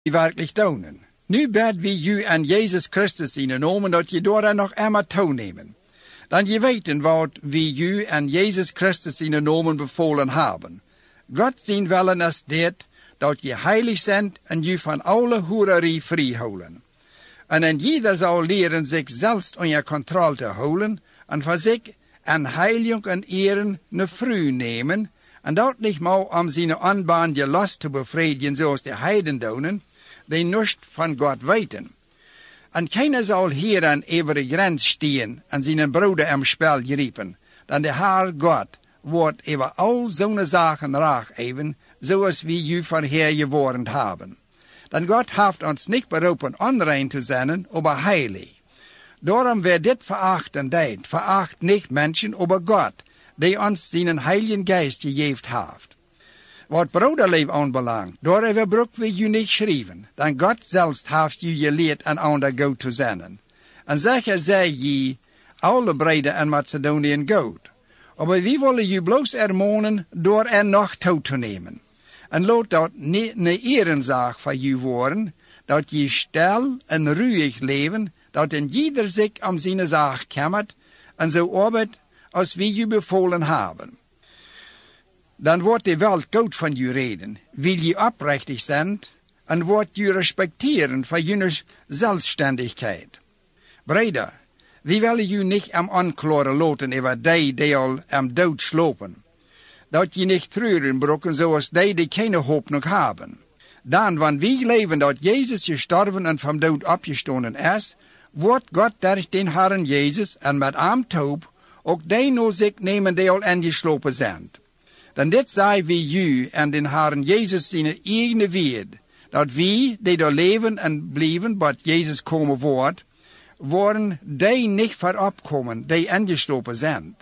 werkelijk tonen. Nu bed wie ju aan Jezus Christus in nomen dat je door nog eenmaal toenemen. Dan je weten wat wie ju aan Jezus Christus in nomen bevolen hebben. God zien willen als dit, dat je heilig bent en je van alle hoererie vrijhouden. En ieder zal leren zichzelf onder controle te houden en voor zich en heilig en eren ne vrouw nemen, en dat niet maar om zijn aanbaande last te bevredigen zoals de heiden doen, die niets van God weten. En keiner zal hier aan evere grens staan en zijn broeder am spel griepen, dan de Heer God wordt over al zo'n zaken raag even, zoals wie ju vanheer geworden hebben. Dan God heeft ons niet beroepen onrein te zijn, maar heilig. Daarom werd dit verachten deed, veracht niet mensen, maar God, die ons zijn heiligen geest gegeven heeft. Wat broederleef aanbelangt, daarover broek we ju niet schrijven, dan God zelfs heeft ju geleerd aan ander goed te zijn. En zeker zei je, alle breden en Macedoniën goed. Maar wie willen ju bloos ermonen door er nog toe te nemen. En laat dat niet een erenzaak van ju worden, dat je stil en ruhig leven, dat in ieder zich om zijn zaak kammert, en zo arbeidt als wie ju bevolen hebben. Dan wordt de wereld goed van je reden, wil je oprechtig zijn, en wordt je respecteren voor je zelfstandigheid. Breder, wie willen je niet am aanklagen laten over die al am dood slopen, dat je niet treuren brokken zoals die geen hoop nog hebben. Dan, wanneer wij leven dat Jezus gestorven en van dood opgestonden is, wordt God durch den Herren Jezus en met hem toop ook die naar zich nemen die al ingeslopen zijn. Dan dit zei wie ju en den Herren Jezus zijn eigen woord, dat wie die daar leven en blijven, wat Jezus komen wordt, worden die niet vooropkomen, die ingeslopen zijn.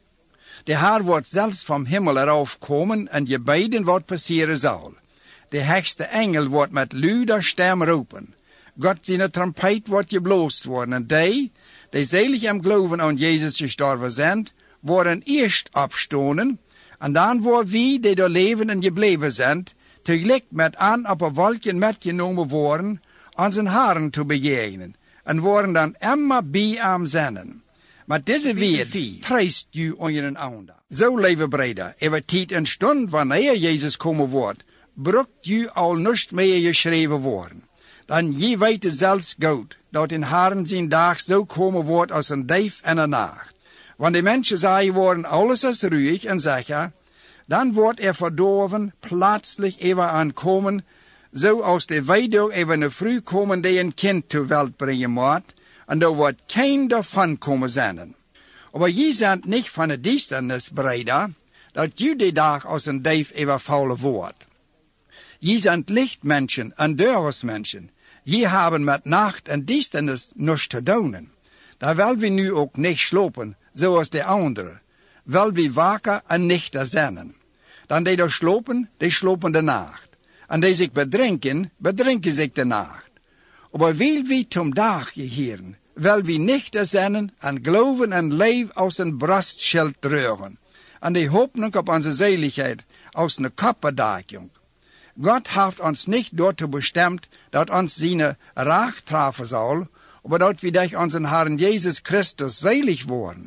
De Heer wordt zelfs vom Himmel eraf komen en je beiden wat passeren zal. De hoogste engel wordt met luider stem roepen. God zijn trompet wordt gebloost worden en die zelig am geloven aan Jezus gestorven zijn, worden eerst opstonen en dan worden wie die er leven en gebleven zijn, tegelijk met aan op een wolkje metgenomen worden, aan zijn haren te bejegenen en worden dan immer bij hem zijn. Maar deze weer treist u onder een ander. Zo leven breder, over tijd en stund wanneer Jezus komen wordt, brukt u al niets meer geschreven worden. Dan je weet zelfs goed, dat in Herren zijn dag zo komen wordt als een dief en een nacht. Wanneer de mensen zeggen worden, alles is ruhig en zeker, dan wordt verdorven plaatselijk even aankomen, zoals de weduwe even een vrouw komen die een kind ter wereld brengen moet, en er wordt geen daarvan komen zijn. Maar je bent niet van de duisternis, breder, dat je die dag als een dief overvallen wordt. Je bent lichtmensen en deursmensen. Je hebben met nacht en duisternis niets te doen. Daar wil we nu ook niet slopen, zoals de anderen. Wil we waken en niet zijn. Dan die daar slopen, die slopen de nacht. En die zich bedrinken, bedrinken zich de nacht. Maar wil we tom dag geheren, wil we niet zijn en geloven en leven als een brastschild dragen. En die hopen op onze zeligheid als een kapperdaking. God heeft ons niet daartoe bestemd dat ons zijn raag treffen zal, maar dat we durch onze Herrn Jezus Christus selig worden.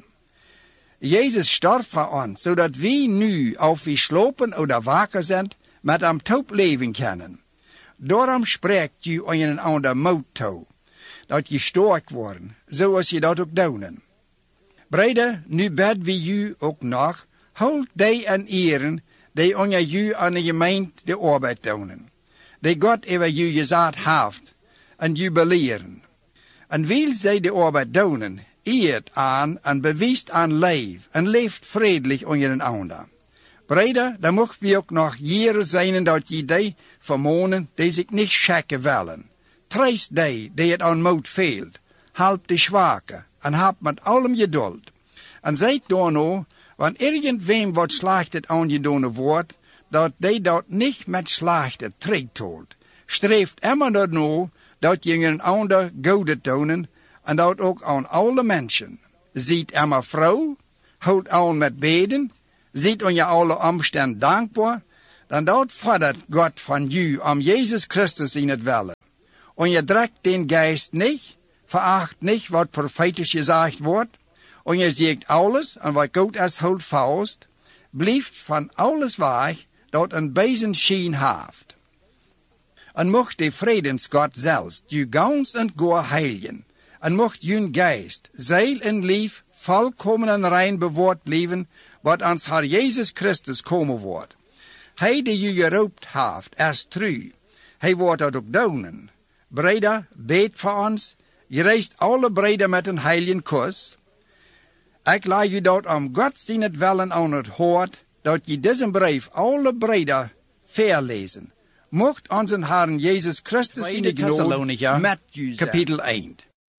Jezus starf voor ons, zodat we nu, of we slopen oder wakker zijn, met hem top leven kunnen. Daarom spreekt je aan een ander moed toe, dat je sterk worden, zoals je dat ook doen. Breder, nu bid we je ook nog, hold die en eren, die onder je aan de gemeente de arbeid doen, die God over je gezet heeft, en je beleren. En wil zij de arbeid doen, eert aan en bewijst aan leef, en leeft vredelijk onder een ander. Breder, dan mogen we ook nog jaren zijn dat je die vermonen, die zich niet schakken willen. Treist die het aan moed veelt, help de zwakke, en heb met allem geduld. En zijt door nou, wanneer irgendwem wat slachtet aangedaan wordt, dat die dat niet met slachten terugtoelt. Streeft immer daarnaar, dat je een ander goede tonen, en dat ook aan alle mensen. Ziet immer vrouw, houdt aan met beden, ziet aan je alle omstand dankbaar, dan dat fordert Gott van u om Jesus Christus in het wellen. En je dreckt den Geist niet, veracht niet wat profetisch gezegd wordt, en je ziet alles en wat God als houdt vast, blijft van alles weg dat een bezen schijn heeft. En mocht de vredensgod zelfs u gans en goor heiligen, en mocht uw geest, ziel en lief volkomen en rein bewaard blijven, wat ons Heer Jezus Christus komen wordt. Hij die u geroopt heeft als trouw, hij wordt dat ook doen. Breder, bid voor ons, je reist alle breder met een heiligen kus. Ik laat u dat om God zien het wellen aan het hoort, dat je deze brief alle breder verlezen. Mocht onze Heer Jezus Christus in de genade met u zijn. Kapitel 1.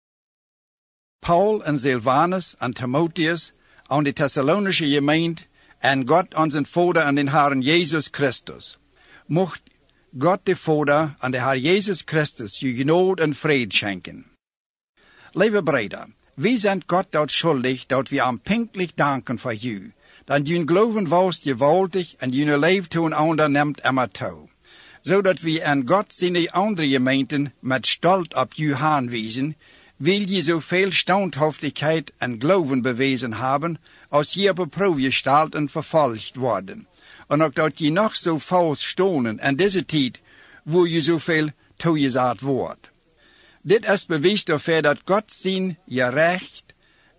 Paul en Silvanus en Timotheus aan de Thessalonische gemeente en God onze Vader en den Heer Jezus Christus. Mocht God de Vader en de Heer Jezus Christus je genade en vrede schenken. Lieve breder, wij zijn God dat schuldig dat we hem pinkelijk danken voor u, dat uw geloven was gewaltig en uw leven toe een ander neemt immer toe. Zodat we aan God zijn andere gemeenten met stolz op u aanwijzen, wil je zoveel standhaftigheid en geloven bewezen hebben, als je op een proef gesteld en vervolgd worden. En ook dat je nog zo vals stonen in deze tijd, wo je zoveel toegezet wordt. Dit is bewijs daarvoor dat God zijn gerecht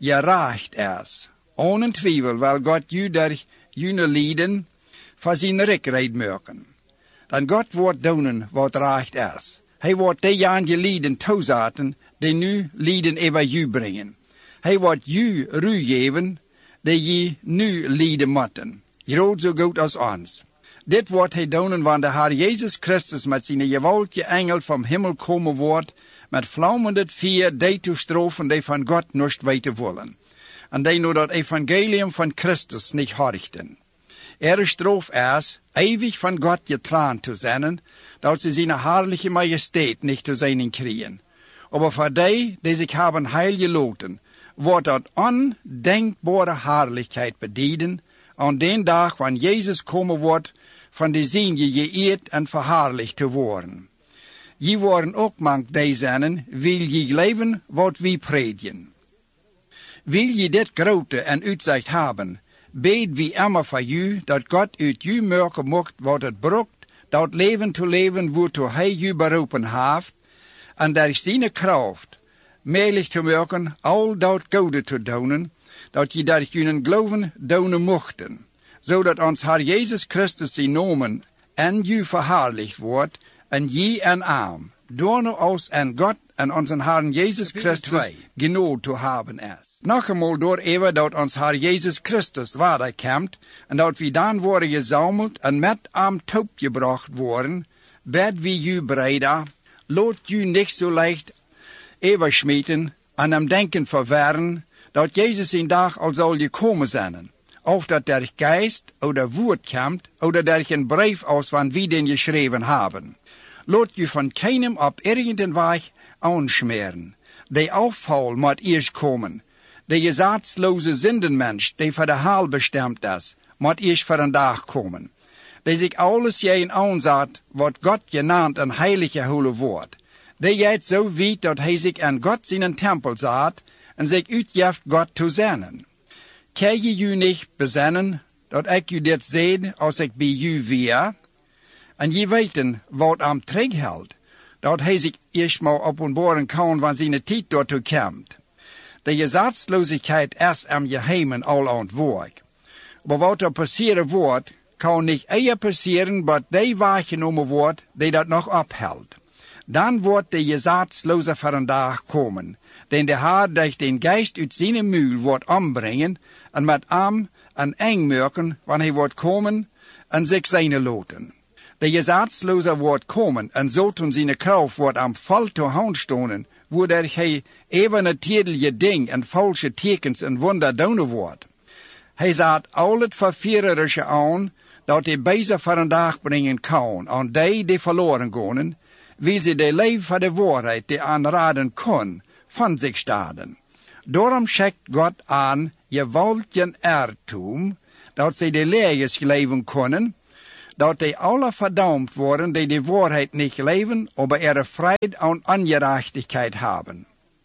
is. Ohne twijfel wil God u door jullie lieden voor zijn rekreid maken. Dan God wordt doen wat recht is. Hij wordt die aan je lieden toezetten, die nu lieden over u brengen. Hij wordt u ruw geven, die je nu lieden moeten. Groot zo goed als ons. Dit wordt hij doen wanneer de Heer Jezus Christus met zijn gewaltige engel van hemel komen wordt, met vlammende vuur die toestrofen die van God niet weten willen. En die nu dat evangelium van Christus niet horchten. Stroof is, eeuwig van God getrouwd te zijn, dat ze zijn herrliche majesteit niet te zijn krijgen. Maar voor die zich hebben heil geloten, wordt dat ondenkbare herrlichkeit bedienen, aan den dag wanneer Jezus komen wordt, van de zin je geëerd en verherrlicht te worden. Je worden ook mank die zijn, wil je leven wat we predigen. Wil je dit grote en uitzicht hebben, bid wie immer voor u, dat God uit u merken mocht wat het broekt, dat leven te leven waartoe hij u beroepen heeft, en door zijn kracht meilig te maken al dat goede te doen, dat je door jullie geloven doen mochten, zodat ons Heer Jezus Christus zijn nomen en u verherrlicht wordt, en je en arm, door nu als en God en onze Heer Jezus Christus genade te hebben is. Nog eenmaal door even dat ons Heer Jezus Christus wederkomt, en dat we dan worden gezameld en met hem toepgebracht worden, bid we u breder, laat u niet zo leicht everschmieten en hem denken verwarren, dat Jezus een dag al zal gekomen zijn. Of dat der Geist oder Woord komt, oder der een brief aus van wie den geschreven hebben. Laat u van keinem op irgendein weg aanschmeren. De afval moet eerst komen. De gezaatsloze zindenmensch, die voor de haal bestemd is, moet eerst voor een dag komen. Die zich alles jeen aanzet, wat God genaamd een heilige holle woord. Die jeet zo weet dat hij zich aan God zijn tempel zet en zich uitgeeft God te zennen. Kan je u niet bezinnen dat ik u dit zei als ik bij u weer? En je weten wat hem terughoudt, dat hij zich eerstmaal openbaren kan van zijn tijd daartoe komt. De gezaatsloosheid is am geheimen al aan het werk. Maar wat er passeren wordt, kan niet eer passeren, maar die waargenomen wordt die dat nog ophoudt. Dan wordt de gezaatsloze voor een dag komen, den de Heer durch den Geist uit zijn muil wordt ombrengen, en met hem en eng merken, wanneer hij wordt komen, en zich zijn loten. De gezaatsloze wordt komen, en zo toen zijn kracht wordt am vol te hand stonen, waardoor hij even natuurlijke ding en valse tekens en wonder doen wordt. Hij zet al het verviererische aan, dat hij bezig voor een dag brengen kan, aan die verloren gaan, wil ze de leven van de waarheid die aanraden kon, van zich staden. Daarom schickt God aan gewaltigen ertoom, dat ze de leges leven kunnen, dat die alle verdammt worden, die die Wahrheit nicht leben, aber ihre Freude an Ungerechtigkeit haben.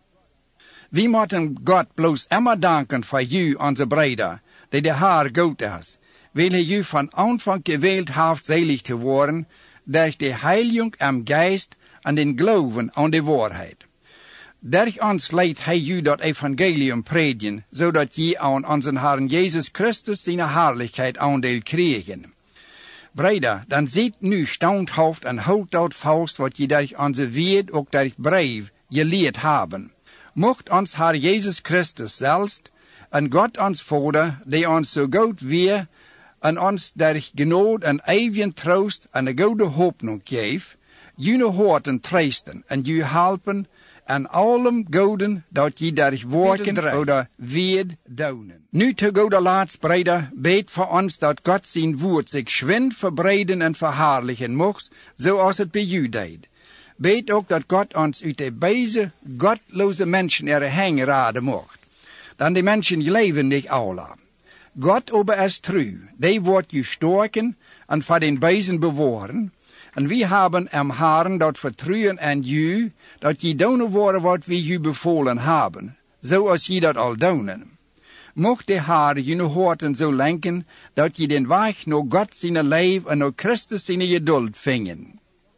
Wir moeten Gott bloß immer danken für ju, onze Brüder, die de Haar gut is, weil ju von Anfang gewählt haft, selig zu worden, durch die Heiligung am Geist an den Glauben an die Wahrheit. Durch ons leidt ju dat Evangelium predigen, zodat je aan onze Herrn Jesus Christus zijn Herrlichkeit aandeel krijgen. Brüder, dan ziet nu standhaft en houdt dat vast wat je durch onze Word ook durch Brief geleerd hebben. Mocht ons Herr Jesus Christus selbst en Gott ons Vader, die ons zo goed weer en ons durch Gnade en eeuwigen troost en een goede hoopnung geeft, jullie horten troosten en jullie helpen en allem goden dat je durch werken oder weer doen. Nu te goede laatst, Brüder, beet voor ons dat God zijn woord zich schwind verbreiden en verhaarlijken mocht, zoals het bij u deed. Beet ook dat God ons uit de beze, godloze mensen er heen raden mocht. Dan die mensen leven niet alle. God aber is trouw, die wordt je sterken en voor den bezen bewahren. En we hebben am Herrn dat vertrouwen en u, dat je doen worden wat we u bevolen hebben, zoals je dat al doen. Mocht de Heer je horten zo lenken, dat je den weg naar God zijn leven en naar Christus zijn geduld vingen.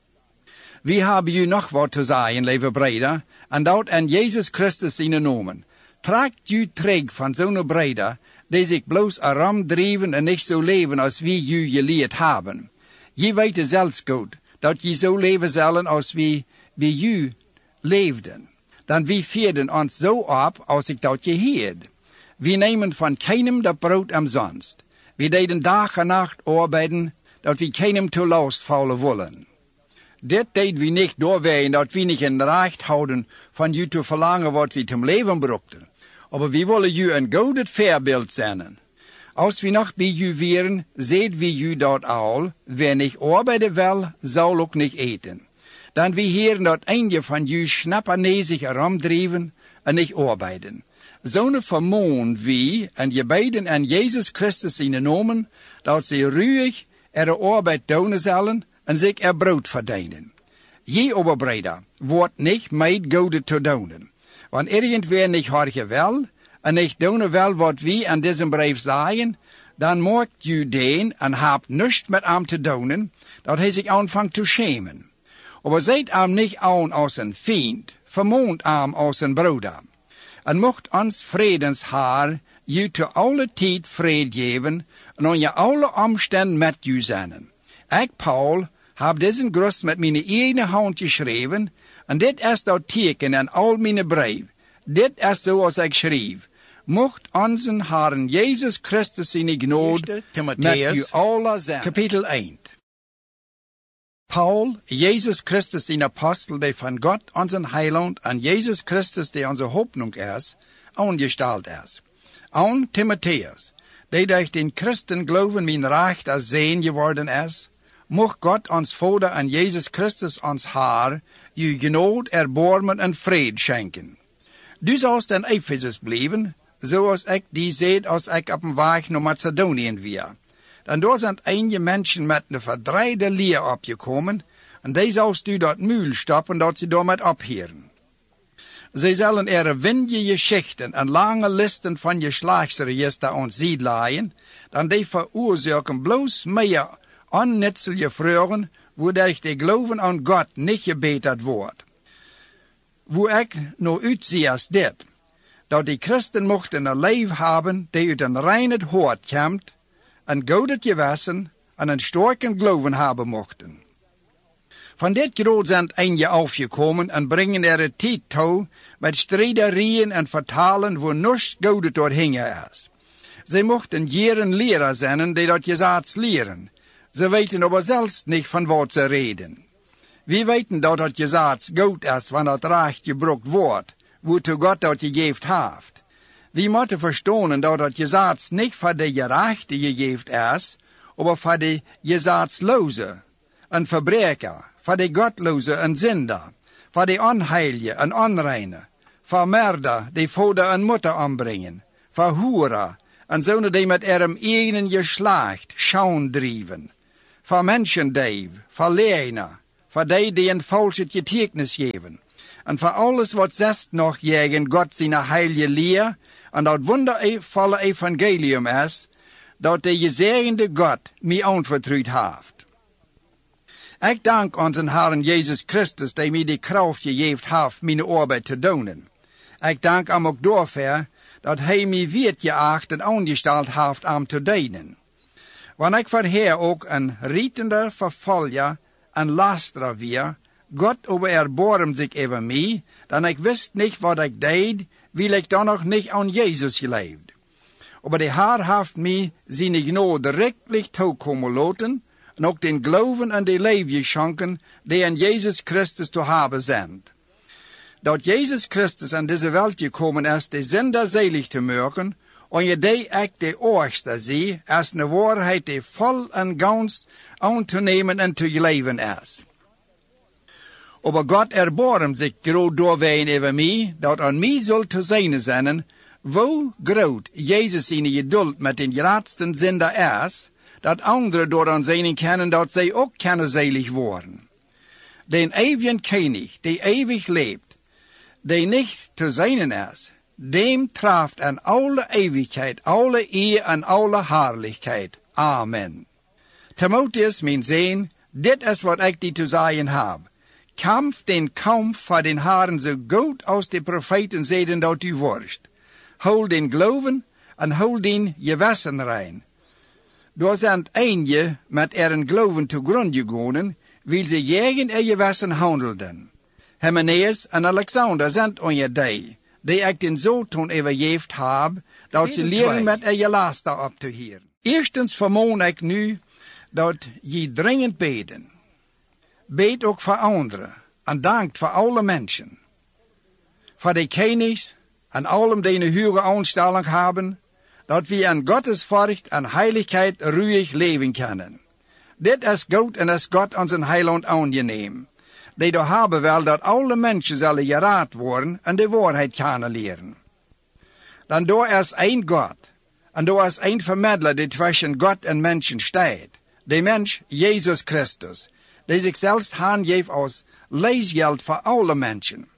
We hebben u nog wat te zeggen, lieve Brüder, en dat en Jezus Christus zijn noemen. Trekt u terug van zo'n Brüder, die zich bloos aram drijven en niet zo leven als we u geleerd hebben. Je weet zelfs goed, dat je zo leven zullen als we u leefden. Dan we vierden ons zo op, als ik dat je heerd. We nemen van keinem dat brood omsonst. We deden dag en nacht arbeiden, dat we keinem te last vallen willen. Dit deed we niet doorwegen dat we niet in recht houden van u te verlangen wat we te leven broekten. Maar we willen u een gouden voorbeeld zijn. Als we nog bij u wären, seht we u dat al, wer niet arbeiden wil, zal ook niet eten. Dan we heren dat eindje van u snappanezig herumdrijven en niet arbeiden. Zo'n vermoon wie en je beiden en Jezus Christus zijn nomen, dat ze ruhig er arbeid doen zullen en zich er brood verdienen. Je Brüder, wordt niet meid goede te doen. Want irgendwer niet harge wel, en niet doen wel wat we aan deze brief zeggen, dan maakt u den en hebt niets met hem te doen, dat hij zich aanvangt te schemen. Maar zijt hem niet aan als een vriend, vermoont hem als een broeder. En mocht ons vredenshaar u te alle tijd vrede geven, en aan je alle omstanden met u zijn. Ik, Paul, heb deze groes met mijn eigen hand geschreven, en dit is dat teken in al mijn brief. Dit is zoals ik schreef. Mocht onze Herrn Jezus Christus zijn gnade met u alle zijn. Kapitel 1. Paul, Jezus Christus zijn apostel, die van God onze Heiland en Jezus Christus, die onze hoopnung is, aangesteld is. Aan Timotheus, die durch den Christen geloven mijn recht als zeen geworden is, mocht God ons Vader en Jezus Christus ons Heer, u gnade, erbarmen en vrede schenken. Du zalst in Ephesus blijven, zoals ik die zei als ik op een weg naar Macedonië weer. Dan daar zijn enige mensen met een verdreide leer opgekomen, en die zalst u dat muil stoppen dat ze daarmee opheren. Zij zullen er windige geschichten en lange listen van geslachtsregister ons ziet laaien, dan die veroorzaken bloos meer onnutselige vragen, waardoor de geloven aan God niet gebeterd wordt. Wo ik nou uitzie als dit, dat die christen mochten een leven hebben die uit een rein hart komt, een gouden gewissen en een sterke geloven hebben mochten. Van dit groot zijn eindje afgekomen en brengen er het tijd toe met strijderijen en vertalen waar niets gouden doorheen is. Zij mochten jaren leraar zijn die dat gezaats leren. Ze weten aber zelfs niet van wat ze reden. We weten dat het gezaats goed is wanneer het recht gebruikt wordt, wozu God dat gegeven heeft. We moeten verstaan dat het gezaats niet voor de gerechte gegeven is, maar voor de gezaatsloze, een verbreker, voor de godloze en zinder, voor de onheilige en onreine, voor merder die vader en moeder aanbrengen, voor hoeren en zonen die met ihrem eigen geslacht schaun drijven, voor menschendeef, voor leena, voor die een valse getuigenis geven, en voor alles wat zest nog jegen God zijn heilige leer, en dat wondervolle evangelium is, dat de gezegende God mij aanvertrouwd heeft. Ik dank onze Herren Jezus Christus, die mij de kracht gegeven heeft mijn arbeid te doen. Ik dank hem ook daarvoor, dat hij mij weet geacht en aangesteld heeft om te dienen. Want ik voorheer ook een rietender vervolger en lasterer weer, God erbarm zich over mij, dan ik wist niet wat ik deed, wil ik dan nog niet aan Jezus geleefd. Maar de Heer heeft mij zijn genade rechtlich toekomen laten, en ook den geloven en de leven geschonken, die in Jezus Christus te hebben zijn. Dat Jezus Christus aan deze wereld gekomen is, de zinder selig te maken, en je die ik de oorste zie, als een waarheid die vol en gans aan te nemen en te leven is. Aber God erbarmt zich groot doorween over mij, dat aan mij zal te zijn zijn, hoe groot Jezus zijn geduld met den grootste zinder is, dat anderen door aan zijn kennen dat zij ook kunnen selig worden. Den eeuwigen König, die eeuwig lebt, die niet te zijn is, dem treft aan alle eeuwigheid, alle eer en alle herrlichkeit. Amen. Timotheus, mijn zoon, dit is wat ik die te zeggen heb. Kampf den Kampf voor den Herren zo goed als de profeten zeiden dat u worst. Hol den geloven en hol den gewissen rein. Door zijn eindje met een geloven te grond gegaan, wil ze jegen gewissen handelden. Hymenaeus en Alexander zijn on die ik den zoon overgeeft heb, dat ze leren met laster op te hier. Eerstens vermoon ik nu, dat je dringend beden. Beet ook voor anderen, en dankt voor alle mensen. Voor de kennis, en allem die een hoge aanstelling hebben, dat we aan Gottes furcht en heiligheid ruhig leven kunnen. Dit is goed en is God onze heiland aangeneem. Die door hebben wel dat alle mensen zullen geraad worden en de waarheid kunnen leren. Dan door is één God, en door is één vermiddelaar die tussen God en mensen staat. De mens, Jezus Christus, die zichzelf aangeeft als leesgeld voor alle mensen.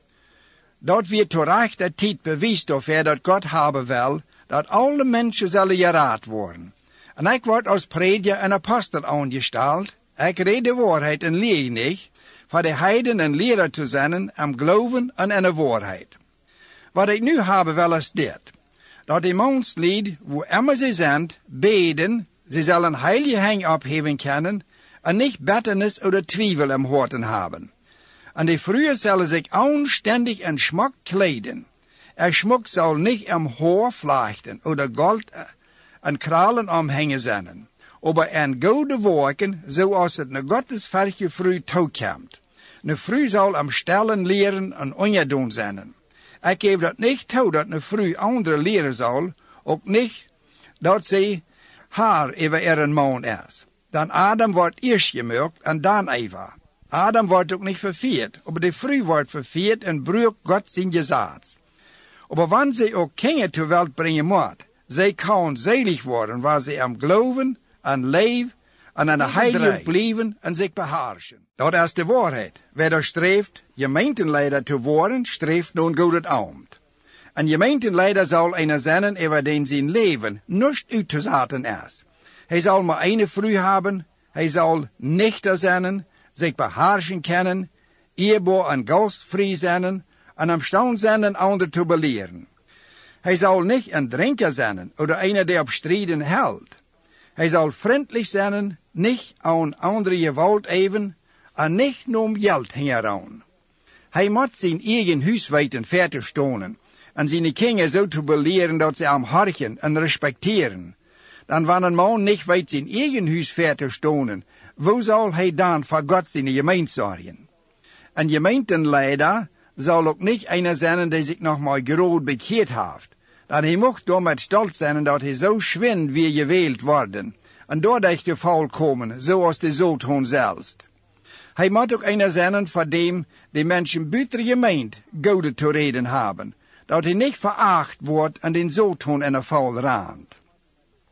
Dat we terecht de tijd bewijst daarvoor dat God hebben wil, dat alle mensen zullen geraad worden. En ik word als prediker en apostel aangesteld. Ik red de waarheid en leer niet, voor de heiden en leraar te zijn, am geloven en in de waarheid. Wat ik nu hebben wil is dit, dat de menslied, wo immer ze zijn, beden, ze zullen heilige hang opheven kunnen, en niet bitternis oder twijfel im Horten haben. En de vroeger zullen zich aanständig en schmuck kleden. Schmuck zal niet im Haar vlechten oder Gold en kralen omhängen zijn, aber in goede werken, zoals het ne Gottesverke vroeg toekomt. Ne vroeg zal am stellen leren en ongedoen zijn. Ik geef dat niet toe dat ne vroeg andere leren zal, ook niet dat ze haar over een man is. Dan Adam wordt eerst gemaakt en dan Eva. Adam wordt ook niet verveerd, aber de vroeg wordt verveerd en bruikt God zijn gezag. Aber wanneer ze ook kinderen ter wereld brengen moet, zij kan selig worden waar ze am geloven en leven en aan de heilige blijven en zich beheersen. Dat is de waarheid. Wer er streeft, gemeenteleider te worden, streeft nun goed het ambt. Een gemeenteleider zal een zijn over den zijn leven niet uit te zetten is. Hij zal maar een vrouw hebben, hij zal nichter zijn, zich beheersen kunnen, eerbaar en gastvrij zijn, en am stand zijn en anderen te beleeren. Hij zal niet een drinker zijn, of een die op strijden houdt. Hij zal vriendelijk zijn, niet aan anderen geweld even, en niet om geld hieraan. Hij moet zijn eigen huis weten verder stonen, en zijn kinderen zo te beleeren dat ze hem harken en respecteren. Dan wanneer een man niet weet zijn eigen huis verder stonen, hoe zal hij dan voor God zijn gemeente zorgen? Een gemeenteleider zal ook niet einer zijn die zich nog maar groot bekeerd heeft. Dan hij mocht door met stolz zijn dat hij zo schwind weer gewählt worden, en doordat de val komen, zoals de zoon zelfs. Hij moet ook einer zijn voor dem die mensen buiten gemeente goede te reden hebben, dat hij niet veracht wordt en den zoon in de val raakt.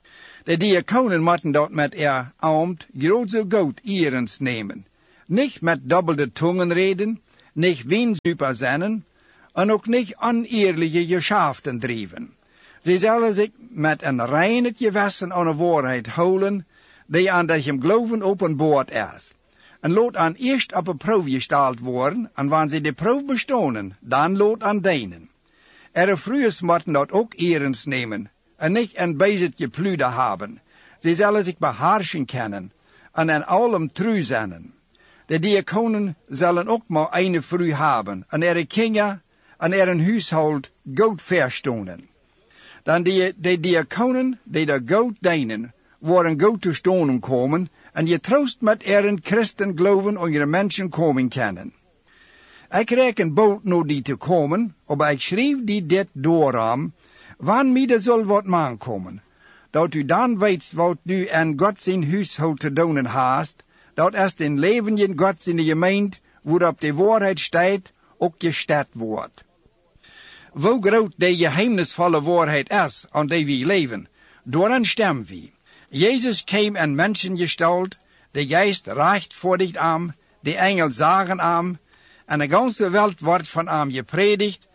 De diakonen moeten dat met ambt groot zo goed ierens nemen. Niet met dubbelde tongen reden, niet wienzuiper zijn, en ook niet oneerlijke geschäften drijven. Ze zullen zich met een reinheid gewassen aan de waarheid houden, die aan dat hem geloven openbaard is. En laat aan eerst op een proef gesteld worden, en wanneer ze de proef bestonen, dan laat aan dienen. Vroegers moeten dat ook ierens nemen, en niet een bezit gepluder hebben. Ze zullen zich beheerschen kennen, en in allem trouw zijn. De diakonen zullen ook maar een vrouw hebben, en kinderen en een huishoud goed verstonen. Dan de diakonen die daar goed dienen, worden goed te stonen komen, en je troost met christen geloven onder mensen komen kennen. Ik reken bood naar die te komen, maar ik schreef die dit dooram, wanneer er zal wat man komen, dat u dan weet wat u en God zijn huishoud te doen haast, dat is den leven in God zijn gemeente, waarop de waarheid staat, ook gesteld wordt. Hoe groot de geheimnisvolle waarheid is, aan die we leven, daaraan stemmen we. Jezus kwam in mensengestalt, de geest rechtvaardigt aan, de engel zagen aan, en de ganze wereld wordt van hem gepredigt,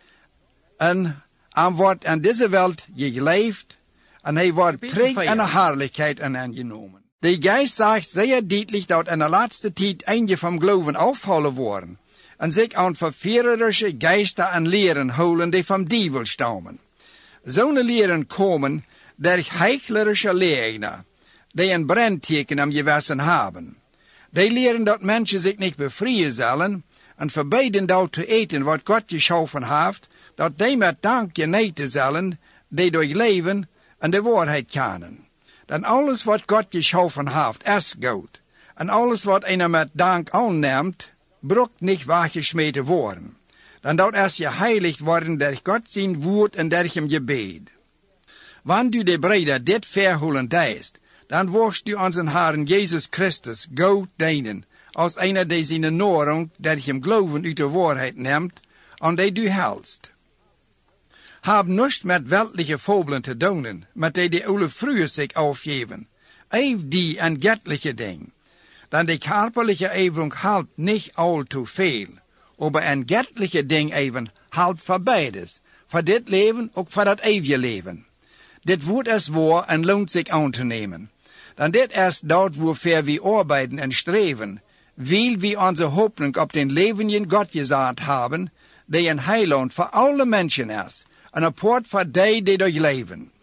en hem wordt in deze wereld geleefd, en hij wordt terug in de heerlijkheid en aangenomen. De geest zegt zeer duidelijk dat in de laatste tijd eindje van geloven afvallen worden, en zich aan verführerische geesten en leren houden die van dievel stammen. Zo'n leren komen door heuchlerische leerlingen, die een brandteken am gewassen hebben. Die leren dat mensen zich niet bevrijen zullen, en verbieden dat te eten wat God geschaffen heeft, dat die met dank geneten zullen, die door leven en de waarheid kennen. Dan alles wat God geschaffen heeft, is goed. En alles wat einer met dank aanneemt, brukt niet weggesmeten worden. Dan dat is geheiligd worden door God zijn woord en door hem gebed. Wanneer u de breder dit verholen deist, dan worst u aan zijn Herren Jezus Christus goed dienen, als einer die zijn nahrung, door hem geloven uit de waarheid neemt, en die u helst. Heb niets met weltliche fabelen te doen, met die oude vroeger zich afgeven. Eef die en göttliche ding. Dan de körperliche Eifung helpt niet al te veel, maar een göttliche ding even helpt voor beides, voor dit leven ook voor dat eeuwige leven. Dit woord is waar en loont zich aan te nemen. Dan dit is dat waarvoor we arbeiden en streven, weil we onze hoopning op den levenden God gezet hebben, die een heiland voor alle mensen is, en een poort voor die door leven.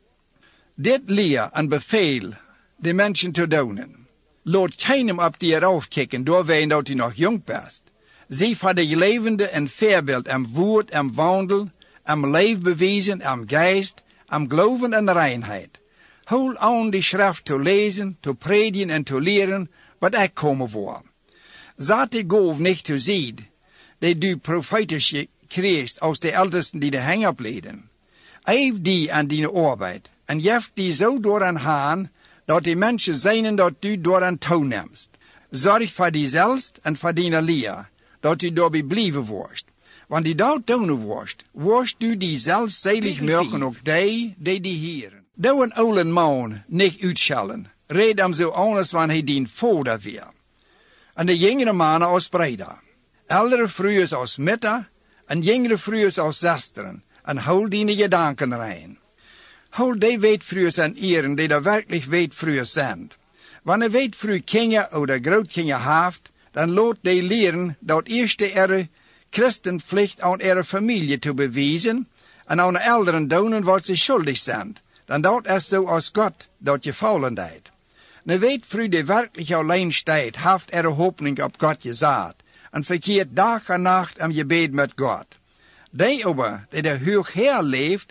Dit leer en beveel de mensen te doen. Laat keinem op die eraf kijken, doorwee dat u nog jong bent. Zie voor de levende een voorbeeld am woord, am wandel, am leef bewezen, am geest, am geloven en reinheid. Hol aan die schrift te lezen, te predigen en te leren, wat ik komen voor. Zat die golf niet te zien, die du profetisch kreeg aus de ältesten die de hang opleden. Eef die aan die arbeid, en jeft die zo door aan haan, dat die mensen zijn dat u door aan toenemst. Zorg voor diezelfs en voor die leer, dat u daarbij blijven wordt. Want die dat doen wordt u diezelfs zelig maken ook die hieren. Doe een oude man niet uitschellen, red hem zo anders wanneer hij dien vader weer. En de jongere mannen als breder, oudere vrouwen als midden, en jongere vrouwen als zesteren, en hou die gedanken rein. Hol die weetvrouwen en eren die daar werkelijk weetvrouwen zijn. Wanneer weetvrouw kinderen of grootkinderen heeft, dan laat die leren dat eerste christenplicht aan ihre familie te bewijzen en aan de ouderen doen wat ze schuldig zijn. Dan dat is zo als God dat je vallen deed. Een weetvrouw die werkelijk alleen staat, heeft ihre hoopning op God gezet en verkeert dag en nacht am gebed met God. Die aber, die de hoogheer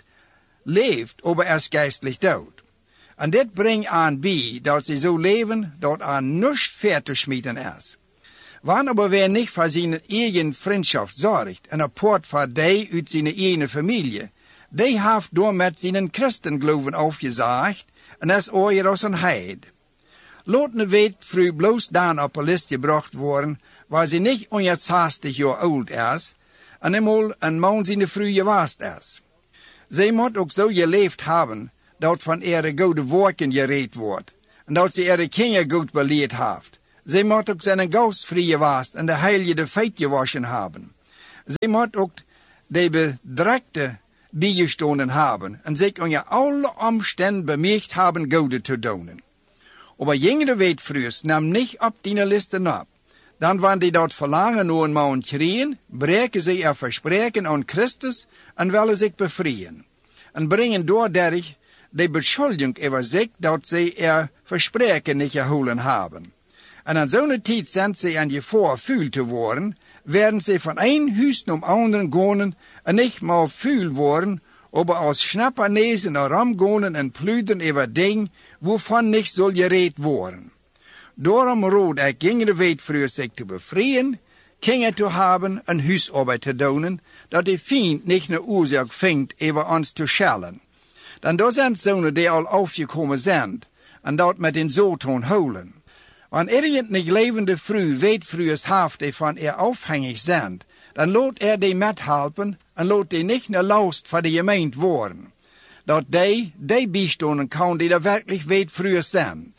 leeft, aber is geistlich dood. En dit brengt aan bij dat ze zo leven, dat aan niets ver te schmieden is. Wanneer aber wer niet voor zijn eigen vriendschap zorgt en apart voor die uit zijn eigen familie, die heeft door met zijn christengeloven afgezegd en is ooit als een heid. Laat een weetvrouw bloos dan op een list gebracht worden, waar ze niet 160 jaar oud is, en eenmaal een man zijn vrouw geweest is. Zij moet ook zo geleefd hebben, dat van ihre goede werken gereed wordt, en dat ze ihre kinderen goed beleerd heeft. Zij moet ook zijn geestvrije was en de heilige feit gewaschen hebben. Zij moet ook de bedreigde bijgestonden hebben en zich onder alle omstanden bemerkt hebben goede te doen. Aber jengere weetvrüers nam niet op die listen op. Dan wanneer die dat verlangen naar een man kriegen, breken zij er verspreken aan Christus en willen zich bevrijen. En brengen doordat de beschuldiging over zich dat zij er verspreken niet gehouden hebben. En aan zo'n tijd zijn zij aan gevaar vuil te worden, werden zij van een huis naar anderen gaan en niet maar vuil worden, aber als snappernezen naar ram gaan en pluderen over dingen, waarvan niet zal gereed worden. Daarom rood ik jongere weetvrüers zich te bevrijen, kinderen te hebben en huisarbeid te doen, dat de vijand niet een oorzaak vindt over ons te schellen. Dan daar zijn zonen die al afgekomen zijn, en dat met een zoon houden. Wanneer irgend niet levende weetvrüers heeft die van afhängig zijn, dan laat die methelpen en laat die niet een last voor de gemeente worden. Dat die bijstonden kan die er werkelijk weetvrüers zijn.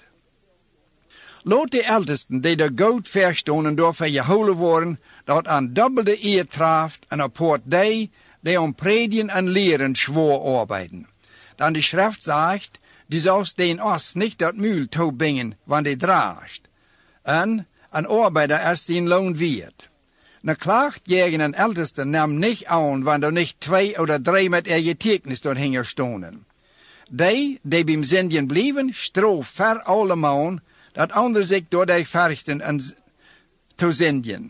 Laat de ältesten die er goed verstonden daarvoor gehouden worden, dat aan dubbelde eer traft en apart die om predigen en leren zwaar arbeiden. Dan de schrift zegt, du sollst den os niet dat muil toebingen, wanneer die draagt. En een arbeider is zijn loon waard. Een klacht tegen een ältesten nam niet aan, wanneer niet 2 of 3 met getuigenis doorheen stonden. Die bij zendien blijven, stroof ver allemaal, dat anderen zich door de verrichten en te zendien.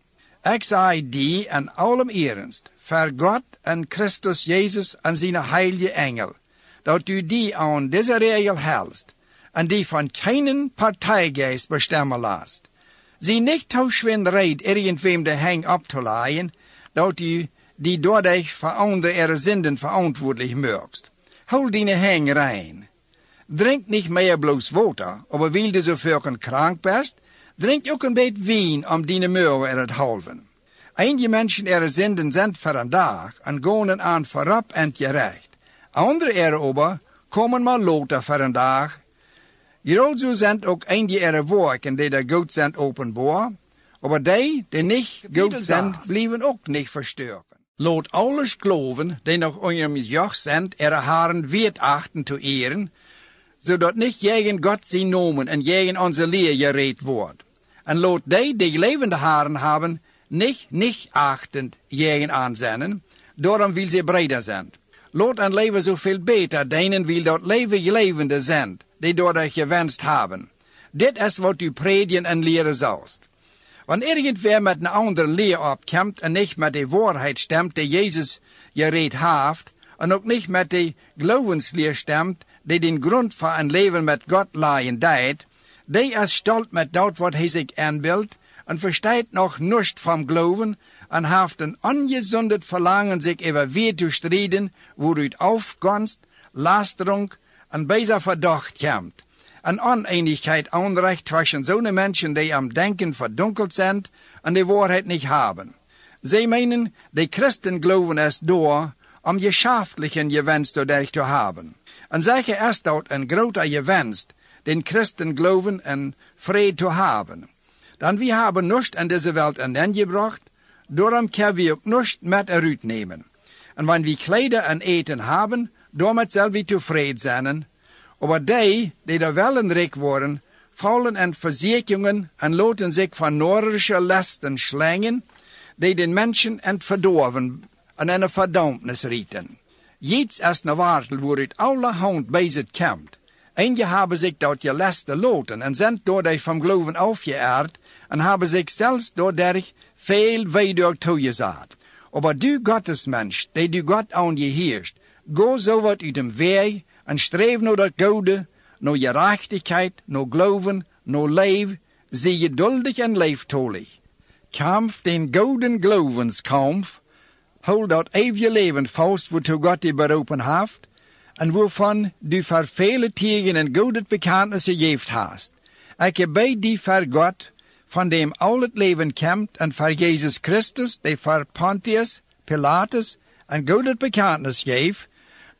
Ik zei die en allem ernst, voor God en Christus Jezus en zijn heilige engel, dat u die aan deze regel helst, en die van keinen partijgeest bestemmen laat. Zie niet toeschwindereid irgendwem de hang op te laaien, dat u die doordat voor andere ihre zinden verantwoordelijk maakt. Hou die hang rein. Drink niet meer bloos water, aber weil du so völken krank bist, drink ook een beetje wien om die morgen er het halven. Einige mensen ihre zinden zijn voor een dag en gaan aan voorop en gerecht. Andere aber komen maar later voor een dag. Groot zo zijn ook eindige ihre werken die er goed zijn openbaar, aber die niet goed zijn, blijven ook niet versterken. Laat alles geloven die nog onder joch zijn, ihre haren wert achten te eren, zodat niet tegen God zijn nomen en tegen onze leer gereed wordt. En laat die levende haren hebben, niet achtend tegen aanzennen, daarom wil ze breder zijn. Laat een leven zoveel beter dienen wil dat levende zijn, die door dat gewenst hebben. Dit is wat u predigen en leren zoust. Wanneer irgendwer met een andere leer opkomt en niet met de waarheid stemt die Jezus gereed heeft, en ook niet met de geloofsleer stemt, die den grond voor een leven met God laaien deed, die is stolt met dat wat hij zich aanbeeldt en verstaat nog niets van geloven en heeft een ongezondet verlangen zich over weer te strijden, waaruit afkomst, lastering en bijzonder verdacht komt. Een oneenigheid aanrecht tussen zo'n mensen die am denken verdunkeld zijn en de waarheid niet hebben. Zij meinen, de christen geloven is door om geschaftlichen gewenst dadurch te hebben. En zeggen is dat een groter gewenst, den Christen geloven en vrede te hebben. Dan we hebben niets in deze wereld aangebracht, daarom kunnen we ook niets met eruit nemen. En wanneer we kleider en eten hebben, daarmee zullen we tevreden zijn. Maar die er wel een rijk worden, vallen in verzekeringen en laten zich van noordische lasten slengen, die den mensen in het verdorven en in een verdampnis rieten. Iets is een wartel waaruit alle hand bezig komt. Eenigen hebben zich dat gelasten laten en zijn doordat van geloven afgeëerd en hebben zich zelfs doordat veel weinig toegezet. Maar du Gottesmensch, die du God aan je heerst, go zo wat uit hem weg en streef naar dat goede, naar gerechtigheid, naar geloven, naar leven, zie geduldig en leeftolig. Kampf den gouden gelovenskampf, hou dat eeuwige leven vast, waartoe God je beroepen heeft, en waarvan du voor vele tegen en goede bekentenis gegeven hast. Ik heb bij die voor God, van dem al het leven komt, en voor Jezus Christus, die voor Pontius, Pilatus, en goede bekentenis geeft,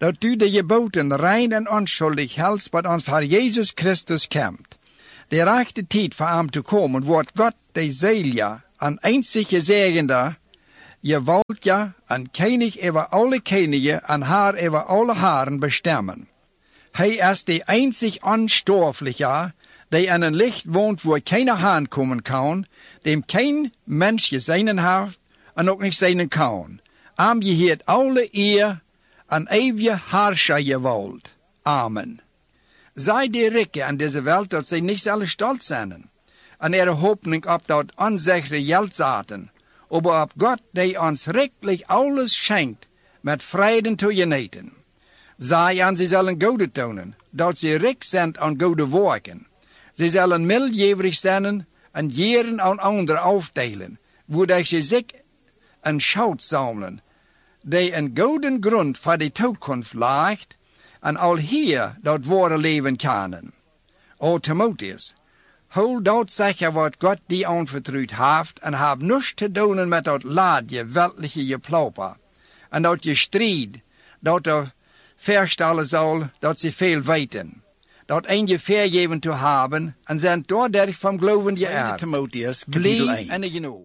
dat du de geboten rein en onschuldig helst wat ons Herr Jesus Christus komt. De rechte tijd voor hem te komen, wordt God de Zelia en einzige zegender, je wilt ja een koning over alle koningen en haar over alle haren bestemmen. Hij is de einzig onstoffelijke, die in een licht woont waar keine haan komen kan, dem geen mens gezien heeft en ook niet zijn kan. Am je heet alle eer en eeuwige harscher je wilt. Amen. Zij die rijken aan deze wereld dat zij niet zullen stolz zijn, en ihre hoopning op dat onzegre geld zaten, aber op God die ons rijkelijk alles schenkt, met vrede te genieten. Zij en ze zullen goede tonen, dat ze rijk zijn aan goede werken. Ze zullen mildgevig zijn en jaren aan anderen aufdelen, wodat ze zich een schat samelen, die een gouden grond voor de toekomst legt, en al hier dat ware leven kunnen. O Timotheus, hou dat zeggen wat God die aanvertrouwd heeft, en heb niets te doen met dat laadje weltliche geplauper, en dat je strijd, dat er verstellen zal, dat ze veel weten, dat een je vergeven te hebben, en zijn doordat van geloven je er. Timotheus, Blijf en je genoeg.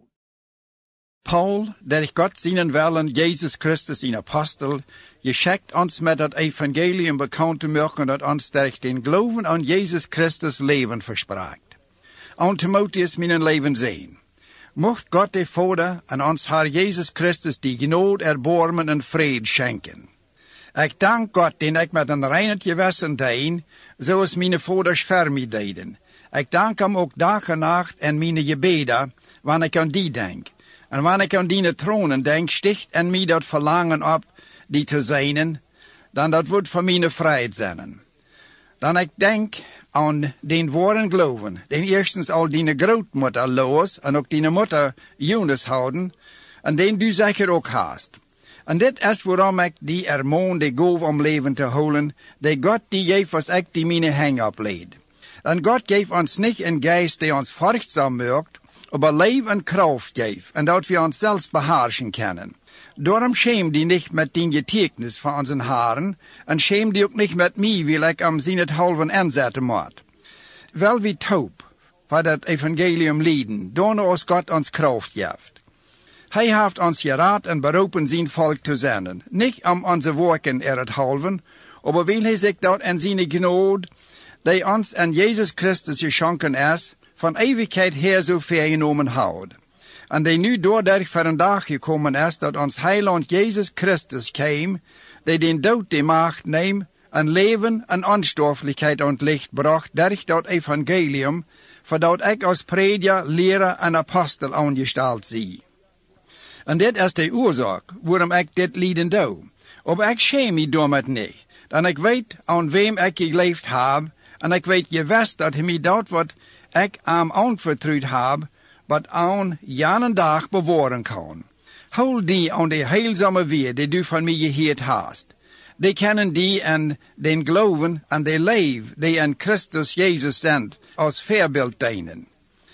Paul, der Gott seinen Willen, Jesus Christus, zijn Apostel, geschickt ons met het evangelium bekend te maken dat ons durch den Glauben an Jesus Christus leven verspraakt. An Timotheus mijn leven zijn. Mocht God de Vader en ons Herr Jesus Christus die genade, erbarmen en vrede schenken. Ik dank God, den ik met een rein gewissen dien, zoals mijn vaders voor mij deden. Ik dank hem ook dag en nacht en mijn gebeden, wanneer ik aan die denk. En wanneer ik aan die tronen denk, sticht en mij dat verlangen op, die te zijn, dan dat wordt voor mijn vrijheid zijn. Dan ik denk aan den woorden geloven, den eerstens al die grootmoeder Lois en ook die moeder Eunice houden, en den du zeker ook haast. En dit is waarom ik die ermoon de goof om leven te houden, die God die geeft als ik die mijn hang opleid. En God geeft ons niet een geest die ons vruchtzaam maakt, aber leven en kracht geeft, en dat we ons zelfs beheersen kunnen. Daarom schäm die niet met die getekens van onze haren, en schäm die ook niet met mij, wil ik am zien het halven inzetten moet. Wel wie taub, voor dat evangelium lieden, dan als God ons kracht geeft. Hij heeft ons geraad en beroepen zijn volk te zenden, niet om onze werken het halven, aber wil hij zich dat in zijn genade, die ons en Jezus Christus geschonken is, van eeuwigheid her zo vergenomen houdt. En die nu doordat voor een dag gekomen is, dat ons heiland Jezus Christus kwam, die den dood de macht neemt, en leven en onsterfelijkheid aan het licht bracht, durch dat evangelium, voordat ik als prediker, leraar en apostel aangesteld zie. En dit is de oorzaak waarom ik dit lieden doe. Maar ik schäm me daarmee niet, dan ik weet aan wem ik geleefd heb, en ik weet gewist dat hij mij dat wat ik hem aanvertrouwd heb, wat aan jaren dag bewaren kan. Hou die aan de heilzame weer die du van mij gehoord hast. Die kennen die en den geloven en de leven die in Christus Jezus zendt, als voorbeeld dienen.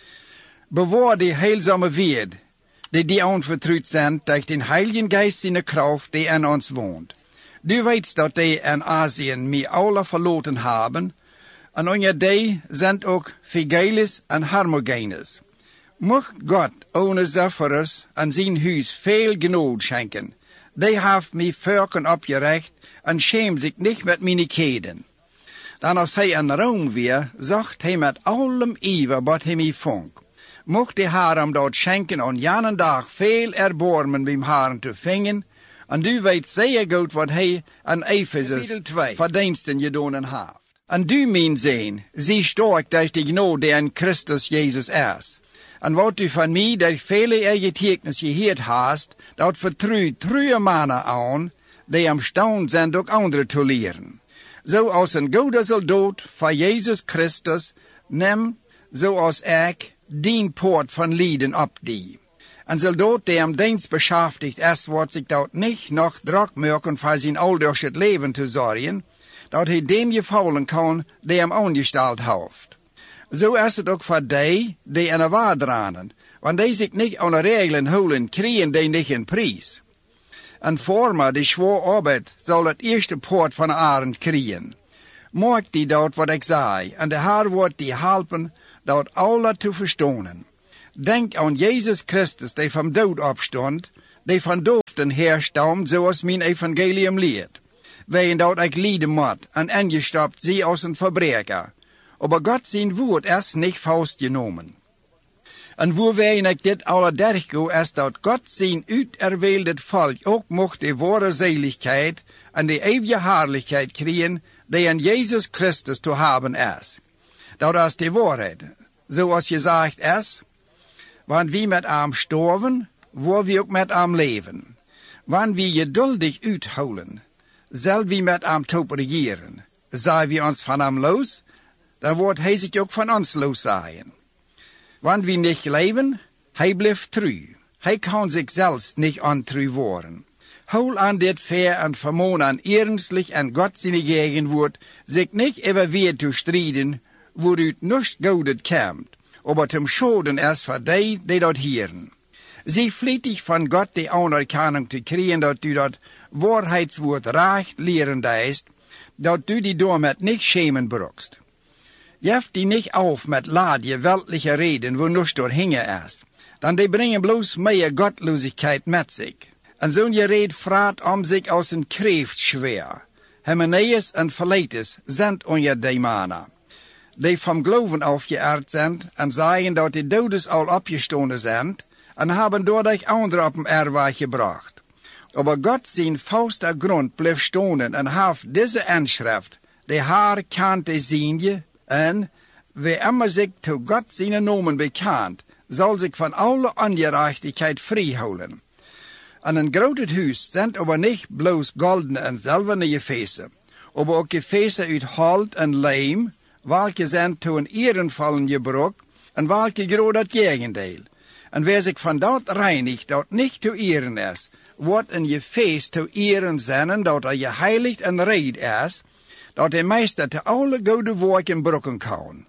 Bewaar die heilzame weer, die aanvertrouwd zijn durch den Heiligen Geist zijn kracht die in ons woont. Du weet dat die in Azië mij alle verloten hebben, en onder die zijn ook Phygellus en Hermogenes. Mocht God ohne Zephyrus en zijn huis veel genade schenken. Die heeft mij vorken opgerecht en schämt zich niet met mijn keden. Dan als hij in Rome weer, zocht hij met allem ijver wat hij mij vond. Mocht de Heer hem dat schenken aan jaren dag veel erbarmen bij hem te vingen, en du weet zeer goed wat hij aan Ephesus verdiensten gedaan heeft. En du, mijn zin, zie sterk durch die genade die in Christus Jezus is. En wat du van mij durch vele getekens gehoord hast, dat vertrouwt trouwe mannen aan, die am staun zijn ook anderen te leren. Zo als een goede soldaat voor Jezus Christus, neem, zoals ik, dien poort van lieden op die. Een soldaat die am dienst beschäftigt is, wordt zich dat niet nog druk maken voor zijn aldoorsch het leven te zorgen, dat hij dem gevallen kan die hem aangesteld heeft. Zo is het ook voor die in de waar dranen, want die zich niet aan de regelen houden, krijgen die niet een prijs. En forma die zwaar arbeid zal het eerste poort van de arend kriegen. Maak die dat wat ik zei, en de Heer wordt die helpen dat alle te verstaan. Denk aan Jezus Christus, die van dood opstond, die van doofden herstamt, zoals mijn evangelium leert. Wegen dat ik lijden moet, en ingestapt zie als een verbreker. Aber God zijn woord is niet vastgenomen. En hoe wegen ik dit alle dergo, is dat God zijn uiterwähldet volk ook mocht de ware zeligheid en de eeuwige heerlijkheid krijgen, die in Jezus Christus te hebben is. Dat is de waarheid, zoals gezegd is, want wie met hem sterven, waar we ook met hem leven. Want wie geduldig uithouden, zal wie met hem top regeren. Zijn we ons van hem los, dan wordt hij zich ook van ons los zijn. Want wie niet leven, hij blijft trouw. Hij kan zichzelf niet ontrouw worden. Hou aan dit ver en vermoon aan ernstlich en God zijn gegenwoord, zich niet even weer te strijden, waaruit niets godet komt, aber zum Schoden is voor die dat hieren. Zie vlietig van God de anerkenning te krijgen dat u dat waarheidswoord recht lerend is, dat u die door met niet schemen brokst. Jef die niet auf met laadje weltliche reden, wo niets door hingen is, dan die brengen bloos meer godlosigheid met zich. En zo'n gereed vraat om zich als een kreeft schwer. Hymenaeus en Philetus zijn onder die mannen. Die van geloven afgeëerd zijn en zeggen dat de dodes al opgestonden zijn en hebben doordat anderen op een erwaar gebracht. Aber God zijn vaste grond bleef stonden en heeft deze inschrift, de haar kante zien je, en wie immer zich tot God zijn nomen bekend, zal zich van alle ongerechtigheid vrijhouden. En een groot huis zijn aber niet bloos goldene en zilverne gefeesten, aber ook gefeesten uit hout en leem, welke zijn toe een ehrenvallen gebruik, en welke groot het tegendeel. En wie zich van dat reinigt, dat niet te eren is, wordt een gefeest te eren zijn, dat er geheiligd en reed is, dat de meester te alle goede werken brukken kan.